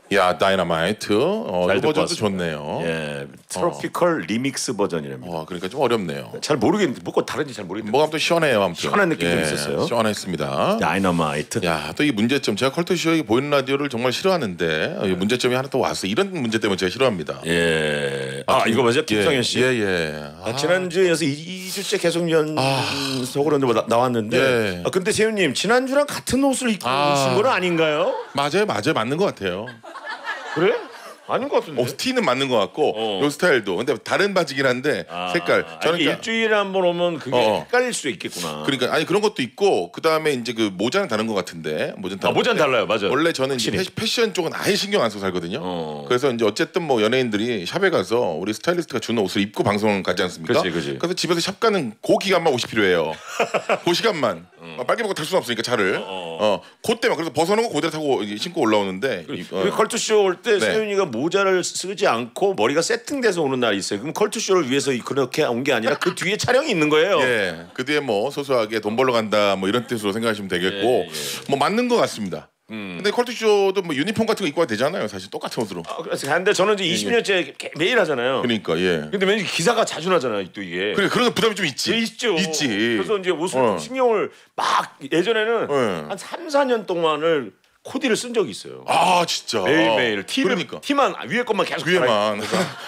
야, 다이너마이트. 잘 이 듣고 버전도 왔습니다. 좋네요. 예, 트로피컬 리믹스 버전이랍니다. 그러니까 좀 어렵네요. 잘 모르겠는데 뭐가 다른지 잘 모르겠는데 뭐가 또 시원해요, 아무튼. 시원한 느낌 좀 있었어요. 시원했습니다. 다이너마이트. 야, 또 이 문제점. 제가 컬투쇼의 보이는 라디오를 정말 싫어하는데 이 문제점이 하나 또 왔어. 이런 문제 때문에 제가 싫어합니다. 예. 이거 맞아요, 김성현 씨. 예. 지난주에서 2주째 계속 연속으로 나왔는데 예. 근데 세훈님 지난주랑 같은 옷을 입고 오신 건 아닌가요? 맞아요, 맞는 것 같아요. 그래? 아닌 것 같은데. 티는 맞는 것 같고 요 스타일도. 근데 다른 바지긴 한데 색깔. 저는 일주일에 한 번 오면 그게 헷갈릴 수 있겠구나. 그러니까 아니 그런 것도 있고 그 다음에 이제 그 모자는 다른 것 같은데 모자는 달라요, 맞아요. 원래 저는 이제 패션 쪽은 아예 신경 안 써서 살거든요. 그래서 이제 어쨌든 뭐 연예인들이 샵에 가서 우리 스타일리스트가 주는 옷을 입고 방송을 가지 않습니까? 그치. 그래서 집에서 샵 가는 그 기간만 옷이 필요해요. 그 시간만 빨리 먹고 탈 수는 없으니까 차를. 그때만 그래서 벗어놓고 그대로 타고 신고 올라오는데. 우리 컬투쇼 올 때 네. 세윤이가 모자를 쓰지 않고 머리가 세팅돼서 오는 날이 있어요. 그럼 컬투쇼를 위해서 그렇게 온 게 아니라 그 뒤에 촬영이 있는 거예요. 예, 그 뒤에 뭐 소소하게 돈 벌러 간다 뭐 이런 뜻으로 생각하시면 되겠고 뭐 맞는 것 같습니다. 근데 컬투쇼도 뭐 유니폼 같은 거 입고 와도 되잖아요. 사실 똑같은 옷으로. 그래서 근데 저는 이제 20년째 매일 하잖아요. 그러니까 예. 근데 왠지 기사가 자주 나잖아요, 또 이게. 그래 그런 부담이 좀 있지. 있죠. 있지. 그래서 이제 옷을 좀 신경을 막 예전에는 한 3-4년 동안을 코디를 쓴 적이 있어요. 진짜. 매일매일 그러니까. 티만 위에 것만 계속 위에만.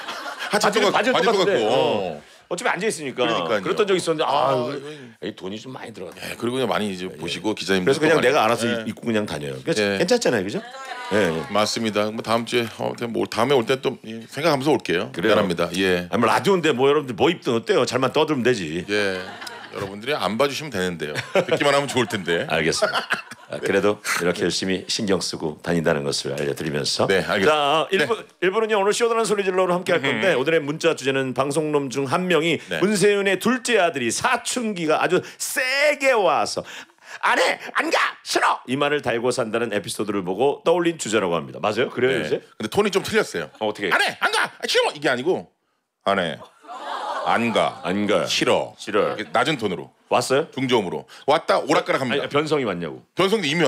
바지도 똑같고. 어차피 앉아 있으니까. 그러니까요. 그랬던 적이 있었는데 이 돈이 좀 많이 들어갔네. 예, 그리고 그냥 많이 이제 보시고 기자님들. 그래서 그냥 내가 알아서 입고 그냥 다녀요. 그러니까 괜찮잖아요, 그죠? 예. 맞습니다. 뭐 다음 주에 뭐 다음에 올 때 또 생각하면서 올게요. 그래요. 미안합니다. 예. 아니 뭐 라디오인데 뭐 여러분들 뭐 입든 어때요? 잘만 떠들면 되지. 예. 여러분들이 안 봐주시면 되는데요. 듣기만 하면 좋을 텐데. 알겠습니다. 그래도 이렇게 열심히 신경 쓰고 다닌다는 것을 알려드리면서 네, 알겠습니다. 자, 1부는요 오늘 시원한 소리 질러로 함께 할 건데 오늘의 문자 주제는 방송놈 중 한 명이 문세윤의 둘째 아들이 사춘기가 아주 세게 와서 안 해! 안 가! 싫어! 이 말을 달고 산다는 에피소드를 보고 떠올린 주제라고 합니다. 맞아요? 그래요 요새? 근데 톤이 좀 틀렸어요. 어떻게? 안 해! 안 가! 싫어! 이게 아니고 안 해. 안 가. 안 가요. 싫어. 싫어요. 이렇게 낮은 톤으로. 왔어요? 중저음으로. 왔다 오락가락 합니다. 아니, 변성이 왔냐고. 변성도 이미